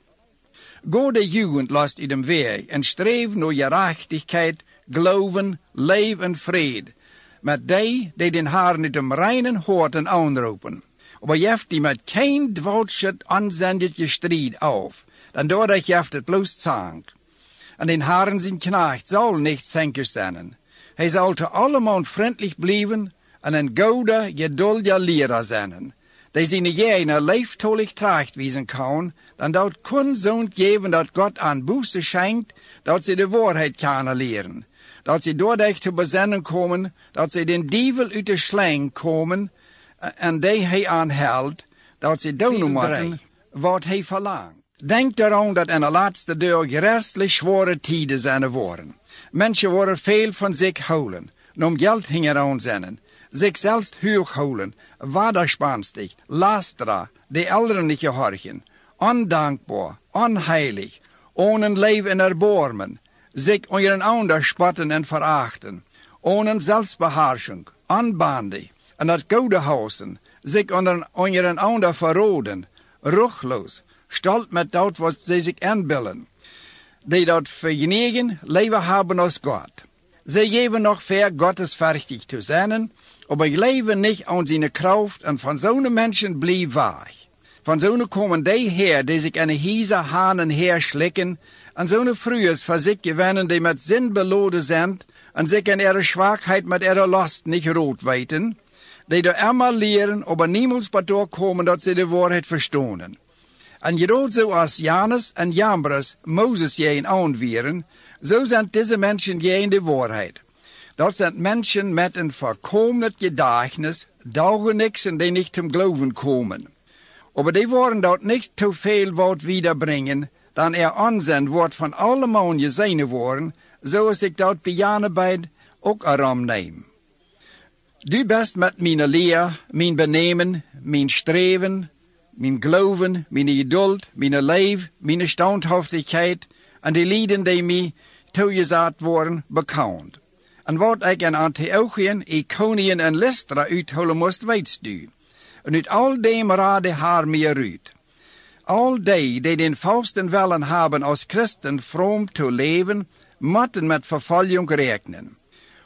Gode jugend last u dem weg, en streef naar gerechtigheid, geloven, leven en vrede, met die den Herrn met dem reinen horten aanroepen. Aber jeft die met geen dwoudschet aanzendige strijd auf, dan doordat jeft het bloos zank. En den Herrn zijn knecht zal niet zenker zijn. Hij zal te allemaal vriendelijk blijven en een goede, geduldige leraar zijn. Die zijn jene leeftolig tracht wezen kan, dan dat kon zo'n geven dat God aan boete schenkt, dat ze de waarheid kunnen leren. Dat ze doordat te bezinnen komen, dat ze den dievel uit de slang komen, en die hij aanhelt, dat ze doen moeten wat hij verlangt. Denk daaraan dat in de laatste dag gerestelijk zware tijden zijn worden. Mensen worden veel van zich houden, om geld hingen aan zijn, zichzelf hoog houden, waderspenstig, lastera, de elderen niet gehorchen, ondankbaar, onheilig, ohne leven in erbarmen, zich onder een ander spotten en verachten, ohne zelfbeheersching, onbandig, en dat goede huizen, zich onder een ander verroden, ruchloos, stolz met dat wat ze zich inbeelden, die dat vergenigen leven hebben als God. Ze geven nog ver gottesverichtig te zijn, aber leven niet aan zijn kracht en van zo'n mensen blijf weg. Van zo'n komen die her, die zich in een hieze hanen herslikken, en zo'n vroegers voor zich gewinnen, die met zin beloden zijn, en zich in ihre zwakheid met ihre last niet rood weten, die door immer leren, aber niemals bedoor komen dat ze de waarheid verstonen. En groot zoals Janus en Jambres Mozes jeen aanwieren, zo zijn deze mensen jeen de waarheid. Dat zijn mensen met een voorkomend gedächtnis, daugenixen die niet zum geloven komen. Aber die worden dat niet te veel wat wiederbrengen, dan aanzien wordt van allemaal gezien worden, zoals ik dat bij Janebeit ook erom neem. Du best met mijn leer, mijn benemen, mijn streven, mijn geloven, mijn geduld, mijn leven, mijn standhaftigheid en de lieden die mij toegezet worden bekend. En wat ik in Antiochien, Iconium en Lystra uitholen moest, weetst u. En uit al dem raadde haar meer uit. Al die den vasten willen hebben als christen vroom te leven, moeten met vervolging rekenen.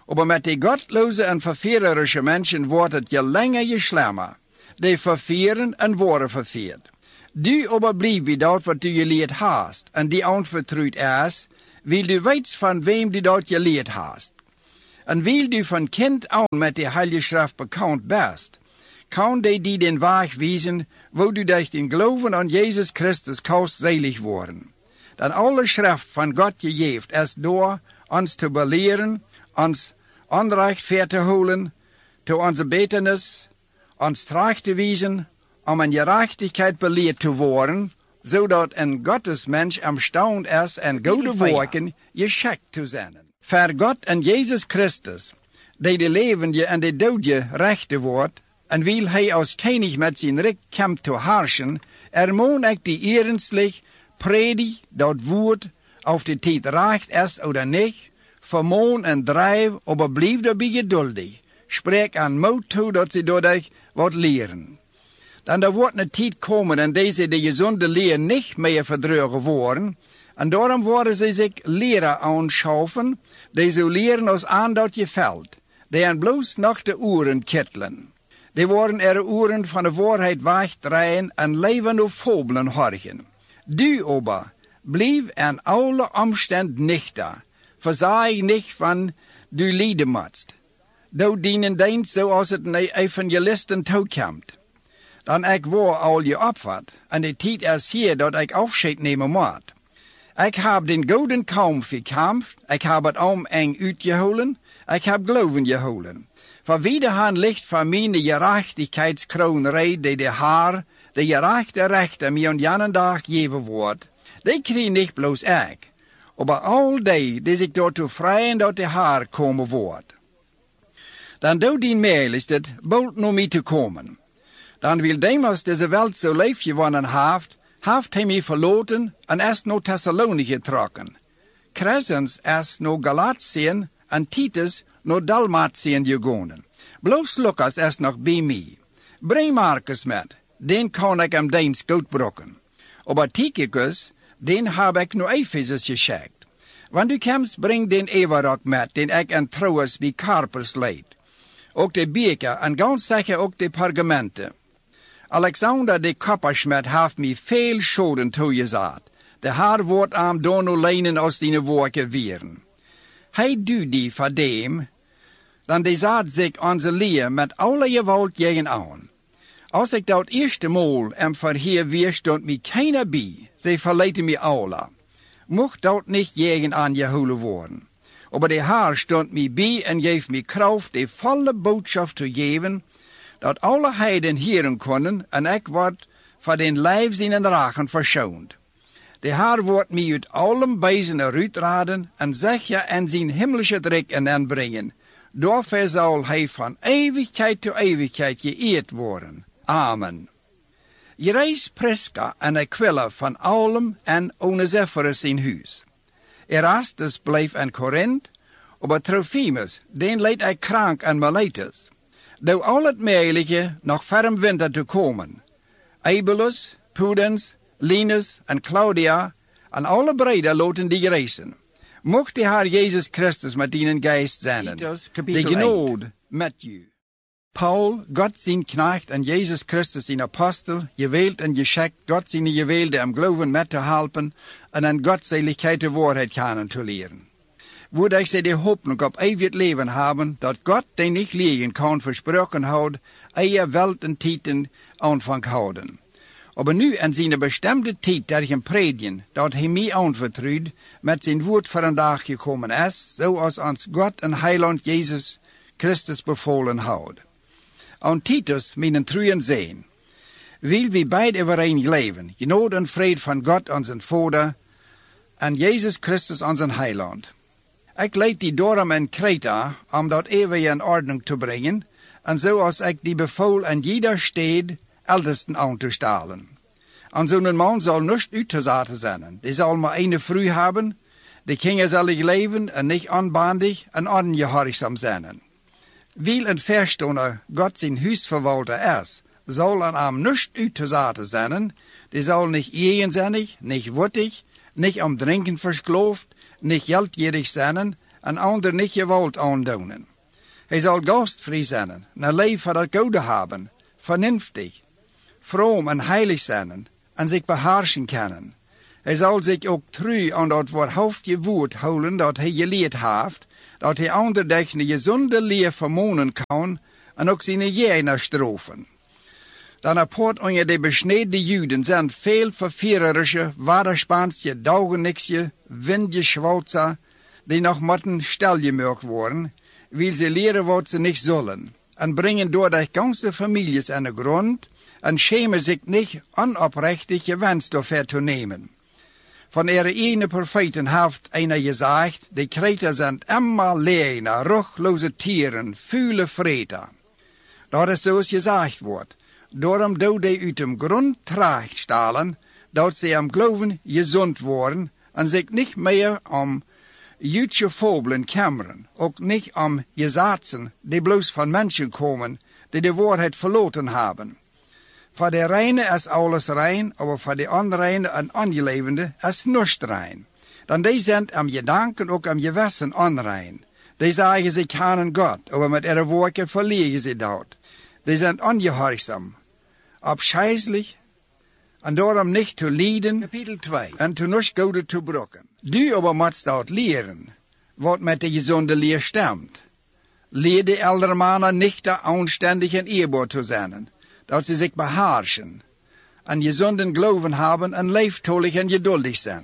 Aber met die godloze en verführerische Menschen wordt het je langer je schlimmer. Die verführen en worden verführt. Du aber blijf bij dat wat du geleerd hast, en die aanvertrouwd is, wil du weet van wem du dat geleerd hast. En wil du van kind aan met de Heilige Schrift bekend bist, kan die den weg wijzen, wo du durch den Glauben an Jesus Christus kannst selig worden. Dan alle Schrift van God gegeven is door ons te belehren, ons onrecht ver te holen, te onze beternis, ons terecht te wijzen, om in gerechtigheid beleerd te worden, zodat een Gottesmensch imstand is en goede werken geschikt te zijn. Voor God en Jezus Christus, die de levende en de dode rechte wordt, en wil hij als koning met zijn rijk komt te heersen, moon ik die eerenslich predig dat woord auf de tijd recht is oder niet, vermoon en drijf, aber blijf daarbij geduldig. Spreek aan moed toe dat ze doordat wat leren. Dan er wordt een tijd komen en deze de gezonde leer niet meer verdrugen worden, en daarom worden ze zich leren aanschaffen, die zo leren als aan dat je veld, die aan bloos nog de oren kittelen. Die worden er oren van de waarheid wegdraaien en leven op fabelen horchen. Du aber, blijf aan alle omstand nuchter, verzaag niet van du lijden moet. Du dienen dienst zoals het een evangelisten toekomt. Dan ik word al je opvat, en de tijd is hier dat ik afscheid nemen moet. Ik heb den gouden kampf gekämpft, ik heb het eng uitgeholen, ik heb geloven geholen. Voor wederhaan ligt van mij de gerechtigheidskroon reed die de Haar, de gerechte rechter mij aan jenen dag geven wordt. Die krijg niet bloos ik, maar al die zich daartoe vrijen dat de Haar komen wordt. Dan doet die mail is het bold naar mij te komen. Dan wil demals deze welt zo lief gewonnen heeft hij mij verloten en is naar Thessaloniki getrokken. Crescens is naar Galatien en Titus naar Dalmatien gegaan. Bloos Lucas is nog bij mij. Breng Marcus met, den kan ik hem dienst goed brokken. Aber Tychicus, den heb ik naar Ephesus geschikt. Want u komst, breng den Everok met, den ik en trouwens bij Carpus leid. Ook de beker en ganz zeker ook de pergamenten. Alexander de Koppersmet heeft mij veel schoden toegezet. De Heer wordt hem door lijnen als die woorden wieren. Hij doet die voor dem, dan die zet zich onze leer met alle geweld tegen aan. Als ik dat eerste maal hem verheer weer, stond mij keiner bij, zij verleiden mij alle. Mocht dat niet tegen aan gehouden worden. Aber de Heer stond mij bij en geeft mij kracht de volle boodschap te geven, dat alle heiden hieren konden, en ik word voor den lijf zijn dragen verschoond. De Heer wordt mij uit allen bezen eruitraden en zeg je en zijn himmlische drek en aanbrengen. Daarvoor zal hij van eeuwigheid tot eeuwigheid geëerd worden. Amen. Je reis Prisca en Aquila van allen en Onesiphorus in huis. Erastus bleef in Korinthe, aber Trophimus, den leed ik krank en Miletus. Door al het mogelijke nog ferm winter te komen. Eubulus, Pudens, Linus en Claudia en alle breiden loten die reizen. Mocht de Heer Jezus Christus met dienen geest zijn. De genade met u. Paul, God zijn knecht en Jezus Christus zijn apostel, gewählt en geschikt, God zijn gewählte am geloven met te helpen en aan Gottseligkeit de waarheid kennen te leren. Woorde ik ze de hoopning op eeuwig leven hebben, dat God, die niet liegen kan, versproken houdt, eier welt en tijden aanvang houden. Aber nu in zijn bestemde tijd dat hem predigen, dat hij mij aanvertrouwt, met zijn woord voor een dag gekomen is, zoals ons God en Heiland Jezus Christus bevolen houdt. Aan Titus, mijn trouwen zijn, wil we beide overeen leven, genade en vrede van God onze Vader en Jezus Christus onze Heiland. Ik leid die daarom in Kreta, om dat even in ordning te brengen, en zoals ik die bevoel in jeder stad ältesten aan te stellen. En zo'n man zal niet uitgezaten zijn. Die zal maar een vrouw hebben, die kingezellig leven en niet onbandig en ongehoorzaam zijn. Wie een verstander God zijn huisverwalter is, zal aan hem niet uitgezaten zijn. Die zal niet eigenzinnig, niet wuttig, niet om drinken verskloofd, niet geldgierig zijn en ander niet geweld aandoen. Hij zal gastvrij zijn, een leven van het goede hebben, vernünftig, vroom en heilig zijn, en zich beheersen kunnen. Hij zal zich ook trouw aan dat waarhaftige woord houden dat hij geleerd heeft, dat hij anderdag een gezonde leer vermonen kan en ook zijn jaren strofen. Dan apart onder de besneden Juden zijn veel verführerische, wederspansche, daugenixje, windgeschwauzer, die nog moeten stilgemerkt worden, wil ze leren wat ze niet zullen, en brengen door de ganze families aan de grond, en schämen zich niet onoprechtig gewenst te nemen. Van ihre ene profeten heeft einer gezegd, de Kreter zijn immer leene, ruchloze tieren, vuile vreter. Dat is zoals gezegd wordt. Daarom doet hij uit dem grond terechtstellen, dat ze am geloven gezond worden, en zich niet meer om Jutje fabelen kammeren, ook niet om gezaten die bloos van mensen komen, die de waarheid verloren hebben. Voor de reine is alles rein, maar voor de onreine en ongelevende is niets rein. Dan die zijn am gedanken ook am gewissen onrein. Die zeggen ze kennen God, maar met ihre woorden verliegen ze dat. Die zijn ongehoorzaam, abscheißlich, en daarom niet te lijden, Kapitel 2, en te niets goede te brokken. Du aber moet dat leren, wat met de gezonde leer stemt. Leer de eldere mannen niet de aanständig en eerbaar te zijn, dat ze zich beheersen, en gezonden geloven hebben en leeftolig en geduldig zijn.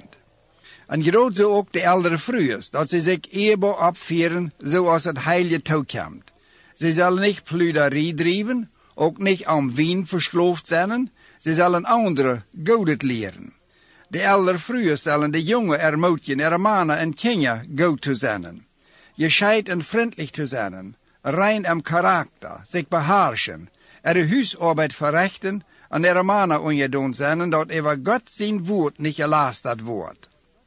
En groot zo ook de eldere vroegers, dat ze zich eerbaar opvieren, zoals het heilige toekomt. Ze zullen niet pluderie drijven, ook niet aan wien versloofd zijn, ze zullen anderen godet leren. De eldere vroegers zullen de jongen ermoedigen, mannen en kinderen goed te zijn. Gescheid en vriendelijk te zijn, rein am karakter, zich beheersen, huisarbeid verrichten en mannen ongedoen zijn, dat over God zijn woord niet gelasterd wordt.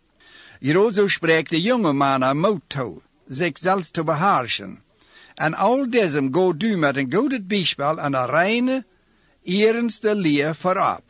Hierover spreekt de jonge mannen moed toe, zich zelfs te beheersen. En al deze gaat u met een goed bijspel en een reine, eerste leer voorop.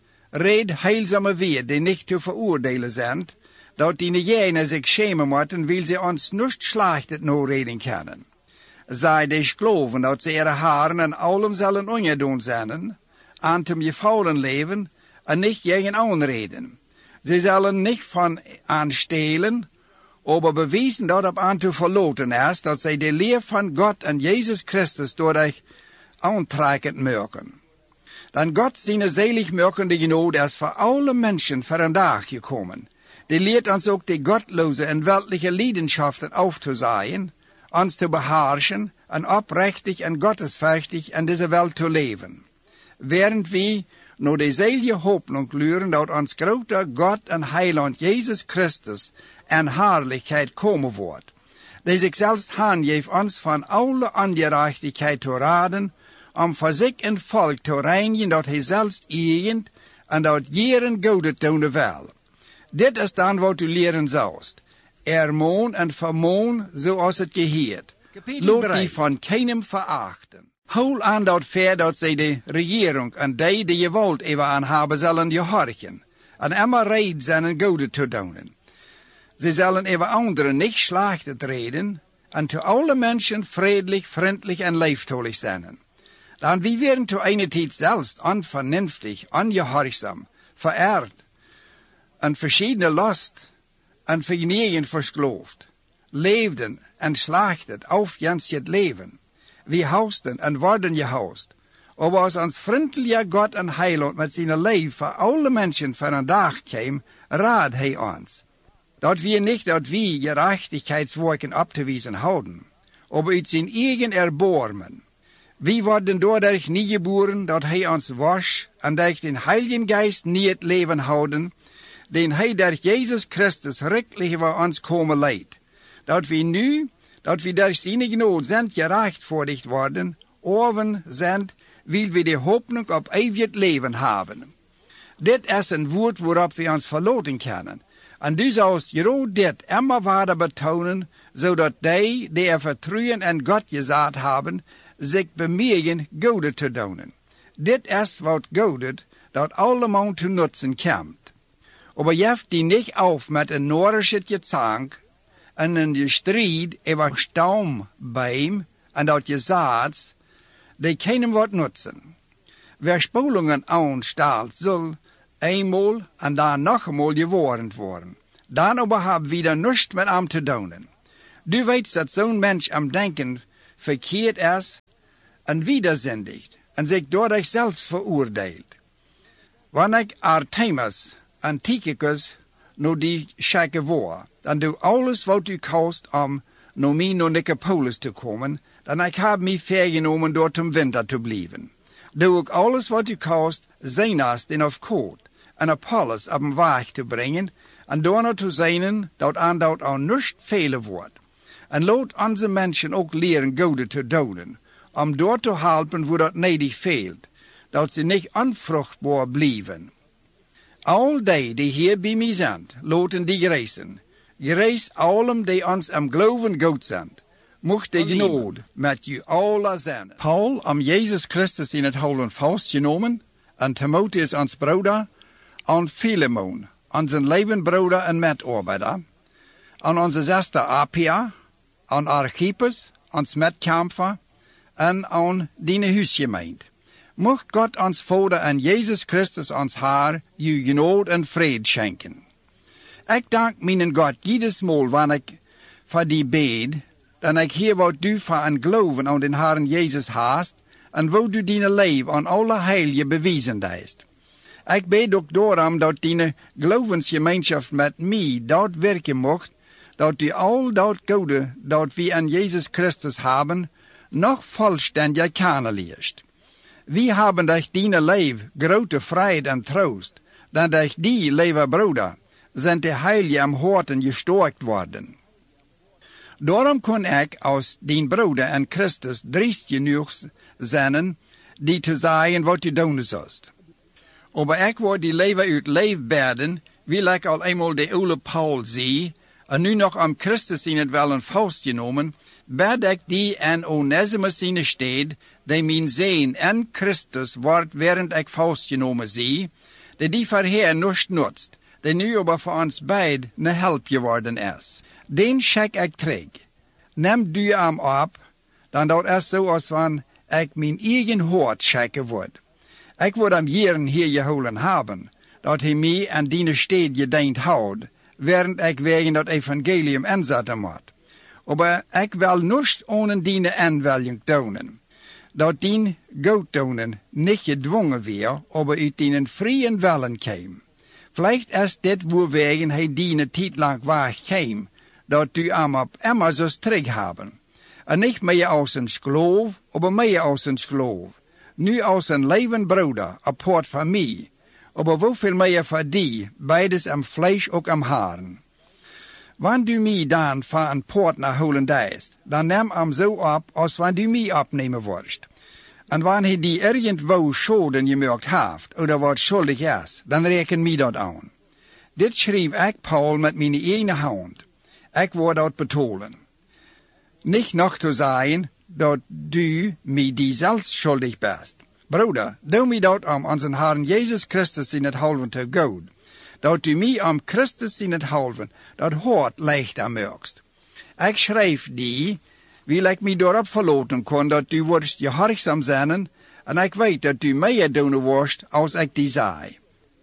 Red heilzame weer die niet te veroordelen zijn, dat die jenen zich schämen moeten, wil ze ons niet slecht nooreden kunnen. Zij die geloven dat ze ihre haren en allem zullen ongedoen zijn, aan hem gevallen leven en niet tegen aanreden. Ze zullen niet van aanstelen, maar bewijzen dat op aan te verloten is, dat zij de leer van God en Jezus Christus door zich aantrekkend merken. Dan God zijn zaligmakende genade is voor alle mensen voor een dag gekomen. Die leert ons ook de gottloze en weltliche leidenschaften auf te zaaien, ons te beheersen en oprechtig en gottesfürchtig in deze wereld te leven. Während we naar de zelige hoopnung luren dat ons grote God en Heiland Jezus Christus en herrlichkeit komen wordt. Die zich zelfs aangeeft ons van alle ongerechtigheid te raden, om voor zich en volk te reinigen dat hij zelfs eigent en dat jeren goede doen wil. Dit is dan wat u leren zoust. Ermoon en vermoon zoals het geheert. Laat die van keinem verachten. Hou aan dat ver dat zij de regering en die geweld even aan hebben zullen gehorchen. En immer reed zijn en goede te doen. Ze zullen even anderen niet slecht reden en te alle mensen vredelijk, vriendelijk en leeftolig zijn. Dan wie werden te eine tijd zelfs onvernünftig, ongehoorzaam, vereerd en verschiedene last en vergnügen versloofd, leefden en slachtet auf jans het leven. We hausten en worden gehaust. Aber als ons vriendelijke God en Heiland met zijn leven voor alle mensen van een dag kwam, raad hij ons. Dat we niet dat we gerechtigheidswerken op te wijzen houden, aber uit zijn eigen erbarmen. We worden doordat niet geboren, dat hij ons was, en dat den Heiligen Geist niet het leven houden, den hij door Jezus Christus rechtlich voor ons komen leidt. Dat we nu, dat we door zijn genade zijn gerechtvaardigd worden, oven zijn, wil we de hoopnung op eeuwig leven hebben. Dit is een woord waarop we ons verlaten kunnen. En du zoust juist dit immer verder betonen, zodat die er vertrouwen en God gezegd hebben, zich bemegen goede te doen. Dit is wat goede dat allemaal te nutzen komt. Aber jeft die niet auf met een norische gezang en in de strijd over staumbeim en dat je zaad, die kunnen wat nutsen. Wer spulingen aanstelt, zal eenmaal en dan nog eenmaal gewarend worden. Dan überhaupt wieder nichts met hem te doen. Du weet dat zo'n mens am denken verkeerd is en widerzindigt en zich door zichzelf veroordeelt. Wanneer ik Artemas en Tychicus nu die schikken voor, dan doe alles wat u kost om naar mij naar Nicopolis te komen, dan ik heb mij vergenomen door ten winter te blijven. Doe ook alles wat u kost, zenast en of koort, en Apollos op een weg te brengen, en daarna te zijn dat aan dat al niets velen wordt. En laat onze mensen ook leren goede te doen, om door te helpen waar dat nedig veelt, dat ze niet onvruchtbaar blijven. Al die hier bij mij zijn, laten die reizen. Gereis allen die ons am geloven goed zijn. Mocht de genade met u allen zijn. Paul, om Jezus Christus in het holen vastgenomen, en Timotheus ons broeder, en Philemon, onze levenbroeder en medarbeider, en onze zuster Apia, en Archippus, ons medkamper, en aan die huisgemeente. Mocht God ons Vader en Jezus Christus ons Heer u genade en vrede schenken. Ik dank mijn God jedesmaal wanneer ik voor die bid, dan ik hier wat du voor en geloven aan den Herrn Jezus haast, en wat du die leven aan alle heilige bewezen hebt. Ik bid ook daarom dat die gelovensgemeenschap met mij dat werken mocht, dat u al dat goede dat we aan Jezus Christus hebben, nog vollständig kennenleert. We hebben durch die leven grote vrijheid en troost, dan durch die, lieve broeder, zijn de heilige am harten gesterkt worden. Daarom kon ik als dien broeder en Christus driest genoeg zijn, die te zeggen wat u doen zult. Maar ik word die leven uit leefbaden, wil ik al eenmaal de oude Paul zie, en nu nog om Christus in het wellen vastgenomen, bid ik die en Onesimus in de stad, die mijn zijn en Christus wordt während ik vastgenomen zie, die voorheer niets nutzt, die nu aber voor ons beid een help geworden is. Den schik ik terug. Neem du hem op, dan dat is zoals van ik mijn eigen hart schikken word. Ik word hem hier geholen hebben, dat hij mij en die stad gediend houdt, während ik wegen dat evangelium inzetten moet. Maar ik wil niets ohne die aanwelling doen. Dat die goed doen niet gedwongen weer, maar uit die vrije willen kwam. Vielleicht is dit woorwegen hij die tijd lang wegkwam, dat u hem op immer zult terug hebben. En niet meer als een geloof, maar meer als een geloof. Nu als een levend broeder, apart van mij. Maar hoeveel meer voor die, beides am vlees ook am haren. Wanneer du mij dan van een partner holen deist, dan neem hem zo op als wanneer du mij opnemen wordt. En wanneer hij die irgendwo schulden gemerkt heeft, of wat schuldig is, dan reken mij dat aan. Dit schreef ik Paul met mijn eigen hand. Ik word dat betolen. Niet nog te zeggen dat du mij die zelfs schuldig bent. Broeder, doe mij dat om onze Herrn Jezus Christus in het halven te goed. Dat u mij om Christus in het halven, dat hart ligt aan merkst. Ik schrijf die, wil ik mij daarop verlaten kon dat u wordt gehoorzaam zijn, en ik weet dat u meer doen wordt als ik die zei.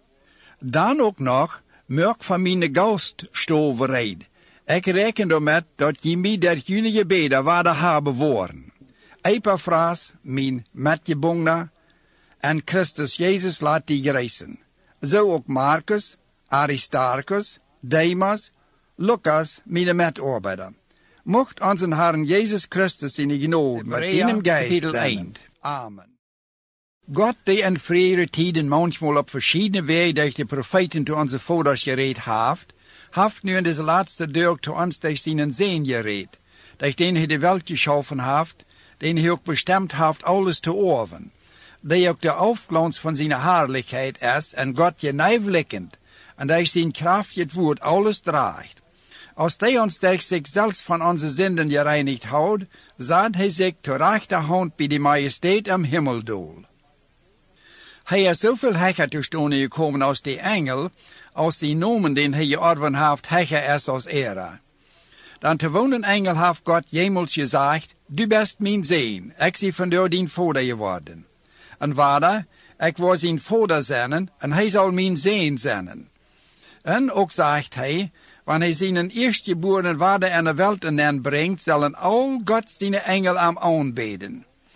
Dan ook nog, merk van mijn gaststoverheid. Ik reken ermee dat je mij der jullie gebeden waarde hebben worden. Epaphras, mijn metgebonden, en Christus Jezus laat die greizen. Zo ook Marcus, Aristarchus, Demas, Lucas, mijn medarbeider. Mocht onze Herrn Jezus Christus in de genade met deinem Geist zijn. Amen. Gott, die in frühere tijden manchmal op verschiedene wegen durch de profeten te onze vaders gereed heeft nu in deze laatste dag te ons durch zijn Zehn gereed, durch den hij de welt geschaffen heeft, den hij ook bestemd heeft alles te orven, die ook de aufglans van zijn herrlichheid is en God genijvlikkend, en durch zijn kracht het woord alles draagt. Als hij ons durch zichzelf van onze zinden gereinigd houdt, zet hij zich ter rechterhand bij de majesteit am Himmel doel. Hij is zoveel hecher te stonen gekomen als de engel, als die nomen den hij georven heeft hecher is als era. Dan te wonen engel heeft God jemels gezegd, du best mijn zoon, ik zie van jou dien vader geworden. En vader, ik wil zijn vader zijn, en hij zal mijn zoon zijn. En ook zegt hij, wanneer hij zijn eerstgeboren vader aan de wereld brengt, zullen al God zijn engel hem aanbeden.